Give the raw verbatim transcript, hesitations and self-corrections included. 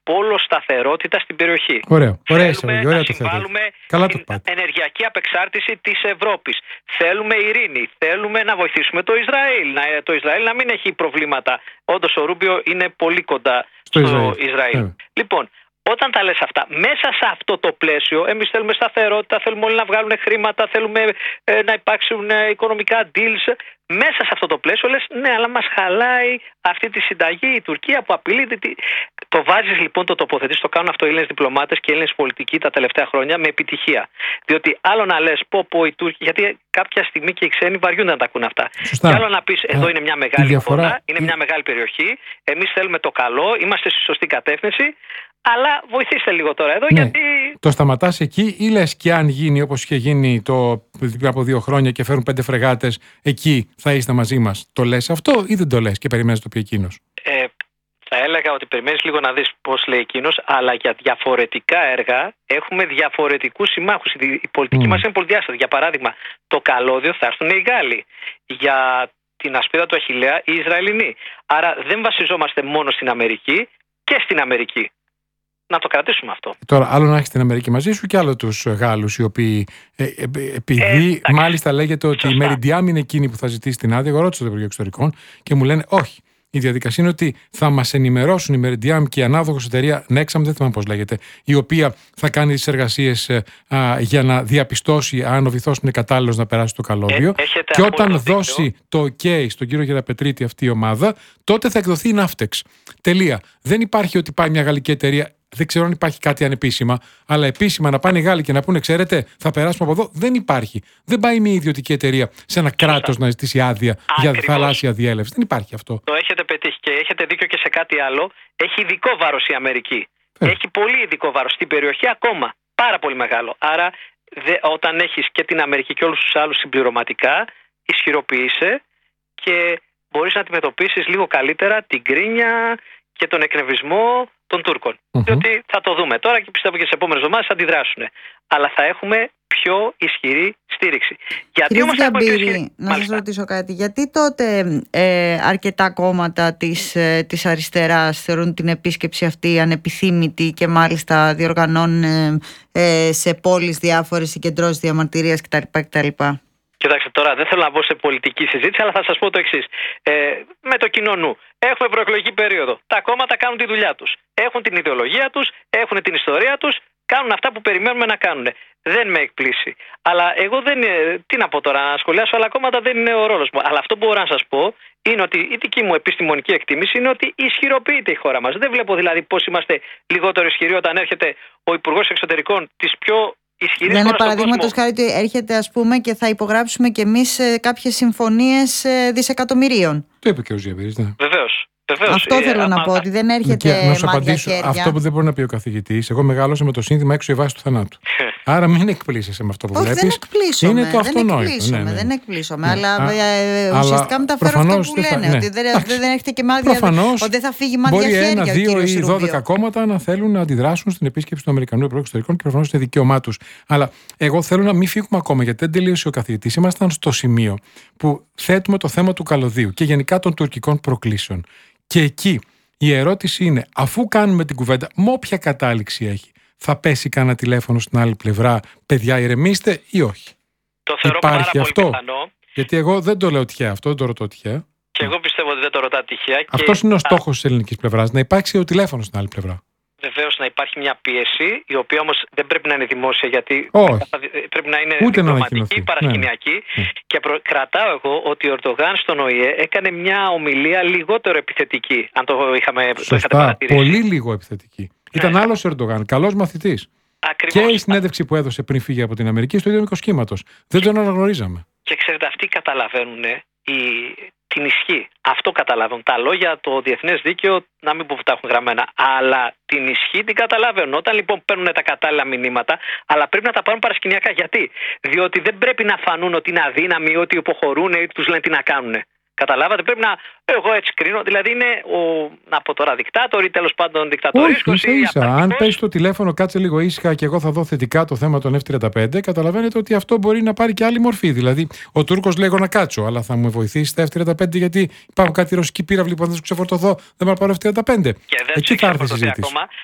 πόλο σταθερότητα στην περιοχή. Ωραία. Ωραία, θέλουμε ωραία να το συμβάλλουμε Καλά στην το ενεργειακή απεξάρτηση της Ευρώπης. Θέλουμε ειρήνη. Θέλουμε να βοηθήσουμε το Ισραήλ. Να, το Ισραήλ να μην έχει προβλήματα. Όντως ο Ρούμπιο είναι πολύ κοντά στο, στο Ισραήλ. Ισραήλ. Yeah. Λοιπόν, όταν τα λες αυτά, μέσα σε αυτό το πλαίσιο, εμείς θέλουμε σταθερότητα, θέλουμε όλοι να βγάλουν χρήματα, θέλουμε ε, να υπάρξουν ε, οικονομικά deals. Μέσα σε αυτό το πλαίσιο λες, ναι, αλλά μας χαλάει αυτή τη συνταγή η Τουρκία που απειλείται. Το βάζεις λοιπόν, το τοποθετείς, το κάνουν αυτό οι Έλληνες διπλωμάτες και οι Έλληνες πολιτικοί τα τελευταία χρόνια με επιτυχία. Διότι άλλο να λες, πω πω οι Τούρκοι, γιατί κάποια στιγμή και οι ξένοι βαριούνται να τα ακούν αυτά. Σωστά. Και άλλο να πεις, εδώ είναι μια μεγάλη διαφορά... χώρα, είναι μια μεγάλη περιοχή, εμείς θέλουμε το καλό, είμαστε στη σωστή κατεύθυνση. Αλλά βοηθήστε λίγο τώρα εδώ, ναι. γιατί. Το σταματάς εκεί, ή λες και αν γίνει όπως είχε γίνει το πριν από δύο χρόνια και φέρουν πέντε φρεγάτες, εκεί θα είστε μαζί μας? Το λες αυτό ή δεν το λες και περιμένεις το πει εκείνος? Ε, θα έλεγα ότι περιμένεις λίγο να δεις πώς λέει εκείνος, αλλά για διαφορετικά έργα έχουμε διαφορετικούς συμμάχους. Η πολιτική mm. μας είναι πολυδιάστατη. Για παράδειγμα, το καλώδιο θα έρθουν οι Γάλλοι. Για την ασπίδα του Αχιλλέα οι Ισραηλινοί. Άρα δεν βασιζόμαστε μόνο στην Αμερική και στην Αμερική. Να το κρατήσουμε αυτό. Τώρα, άλλο να έχει την Αμερική μαζί σου και άλλο τους Γάλλους, οι οποίοι ε, ε, επειδή ε, μάλιστα λέγεται ότι σωστά. Η Meridiam είναι εκείνη που θα ζητήσει την άδεια. Εγώ ρώτησα το Υπουργείο Εξωτερικών και μου λένε όχι. Η διαδικασία είναι ότι θα μας ενημερώσουν η Meridiam και η ανάδοχος εταιρεία Nexam, δεν θυμάμαι πώς λέγεται, η οποία θα κάνει τις εργασίες ε, α, για να διαπιστώσει αν ο βυθός είναι κατάλληλος να περάσει το καλώδιο. Ε, και όταν δώσει το OK στον κύριο Γεραπετρίτη αυτή η ομάδα, τότε θα εκδοθεί η Navtex. Τελεία. Δεν υπάρχει ότι πάει μια γαλλική εταιρεία. Δεν ξέρω αν υπάρχει κάτι ανεπίσημα, αλλά επίσημα να πάνε οι Γάλλοι και να πούνε, ξέρετε, θα περάσουμε από εδώ. Δεν υπάρχει. Δεν πάει μια ιδιωτική εταιρεία σε ένα κράτος να ζητήσει άδεια για θαλάσσια διέλευση. Δεν υπάρχει αυτό. Το έχετε πετύχει και έχετε δίκιο και σε κάτι άλλο. Έχει ειδικό βάρος η Αμερική. Ε. Έχει πολύ ειδικό βάρος στην περιοχή ακόμα. Πάρα πολύ μεγάλο. Άρα, δε, όταν έχεις και την Αμερική και όλους τους άλλους συμπληρωματικά, ισχυροποιείσαι και μπορείς να αντιμετωπίσεις λίγο καλύτερα την κρίνια και τον εκνευρισμό των Τούρκων. Mm-hmm. Διότι θα το δούμε τώρα και πιστεύω και στις επόμενες εβδομάδες θα αντιδράσουν. Αλλά θα έχουμε πιο ισχυρή στήριξη. Γιατί Κύριε όμως θα έχουμε πιο ισχυρή... Να σας ρωτήσω κάτι. Γιατί τότε ε, αρκετά κόμματα της, ε, της αριστεράς θεωρούν την επίσκεψη αυτή ανεπιθύμητη και μάλιστα διοργανώνουν ε, ε, σε πόλεις διάφορες συγκεντρώσεις διαμαρτυρίας κτλ. Κοιτάξτε, τώρα δεν θέλω να μπω σε πολιτική συζήτηση, αλλά θα σας πω το εξής. Ε, με το κοινό νου. Έχουμε προεκλογική περίοδο. Τα κόμματα κάνουν τη δουλειά τους. Έχουν την ιδεολογία τους, έχουν την ιστορία τους, κάνουν αυτά που περιμένουμε να κάνουν. Δεν με εκπλήσει. Αλλά εγώ δεν. Τι να πω τώρα, να σχολιάσω, αλλά κόμματα δεν είναι ο ρόλος μου. Αλλά αυτό που μπορώ να σας πω είναι ότι η δική μου επιστημονική εκτίμηση είναι ότι ισχυροποιείται η χώρα μας. Δεν βλέπω δηλαδή πώς είμαστε λιγότερο ισχυροί όταν έρχεται ο Υπουργός Εξωτερικών της πιο. Λένε παραδείγματος χάρη ότι έρχεται, ας πούμε, και θα υπογράψουμε κι εμείς ε, κάποιες συμφωνίες ε, δισεκατομμυρίων. Το είπε και ο Ζιαβήρης, ναι. Βεβαίως. Βεβαίως. Αυτό ε, θέλω ε, να πω, ότι δεν έρχεται και, να σου μάτια απαντήσω χέρια. Αυτό που δεν μπορεί να πει ο καθηγητής. Εγώ μεγάλωσα με το σύνθημα έξω η βάση του θανάτου. Άρα μην εκπλήσεσαι με αυτό που όχι, βλέπεις. Δεν εκπλήσωμαι. Είναι το αυτονόητο. Ναι, ναι, ναι. Δεν εκπλήσωμαι. Ναι. Αλλά ε, αλλά ουσιαστικά μεταφέρω αυτό που θα, λένε. Ναι. Ότι δεν, δεν έρχεται και μάτια. Προφανώς ότι δεν θα φύγει μάτια μπορεί χέρια. Μπορεί ένα, δύο ή δώδεκα κόμματα να θέλουν να αντιδράσουν στην επίσκεψη του Αμερικανού Υπουργού Εξωτερικών και προφανώς είναι δικαίωμά τους. Αλλά εγώ θέλω να μην φύγουμε ακόμα, γιατί δεν τελείωσε ο καθηγητής. Ήμασταν στο σημείο που θέτουμε το θέμα του καλωδίου και γενικά των τουρκικών προκλήσεων. Και εκεί η ερώτηση είναι, αφού κάνουμε την κουβέντα, με όποια κατάληξη έχει, θα πέσει κανένα τηλέφωνο στην άλλη πλευρά, παιδιά ηρεμήστε ή όχι? Το θεωρώ Υπάρχει πάρα αυτό? Πολύ πιθανό. Γιατί εγώ δεν το λέω τυχαία αυτό, δεν το ρωτώ τυχαία. Και εγώ πιστεύω ότι δεν το ρωτά τυχαία. Αυτός είναι ο στόχος της ελληνικής πλευράς, να υπάρξει ο τηλέφωνο στην άλλη πλευρά. Βεβαίως να υπάρχει μια πίεση, η οποία όμως δεν πρέπει να είναι δημόσια, γιατί όχι. πρέπει να είναι ούτε διπλωματική, παρασκηνιακή. Ναι. Και προ... κρατάω εγώ ότι ο Ερντογάν στον Ο Η Ε έκανε μια ομιλία λιγότερο επιθετική, αν το, είχαμε, το είχατε παρατηρήσει. Πολύ λίγο επιθετική. Ήταν ναι. άλλος ο Ερντογάν, καλός μαθητής. Ακριβώς. Και η συνέντευξη που έδωσε πριν φύγει από την Αμερική στο ίδιο μήκος κύματος. Δεν τον αναγνωρίζαμε. Και ξέρετε, αυτοί καταλαβαίνουν η... την ισχύ. Αυτό καταλαβαίνουν. Τα λόγια, το διεθνές δίκαιο, να μην πω που τα έχουν γραμμένα. Αλλά την ισχύ την καταλαβαίνουν. Όταν λοιπόν παίρνουν τα κατάλληλα μηνύματα, αλλά πρέπει να τα πάρουν παρασκηνιακά. Γιατί? Διότι δεν πρέπει να φανούν ότι είναι αδύναμοι ή ότι υποχωρούν ή τους λένε τι να κάνουν. Καταλάβατε, πρέπει να. Εγώ έτσι κρίνω. Δηλαδή είναι ο. Να πω τώρα δικτάτορ ή τέλος πάντων δικτατορίσκος. Όχι, ίσα, ίσα. Αν πέσει το τηλέφωνο, κάτσε λίγο ήσυχα και εγώ θα δω θετικά το θέμα των εφ τριάντα πέντε, καταλαβαίνετε ότι αυτό μπορεί να πάρει και άλλη μορφή. Δηλαδή, ο Τούρκος λέει: εγώ να κάτσω, αλλά θα μου βοηθήσει τα εφ τριάντα πέντε, γιατί υπάρχουν κάτι ρωσικοί πύραυλοι που αν δεν σου ξεφορτωθώ, δεν θα πάρω εφ τριάντα πέντε. Και δεν εκεί θα έρθει η συζήτηση. Ακόμα,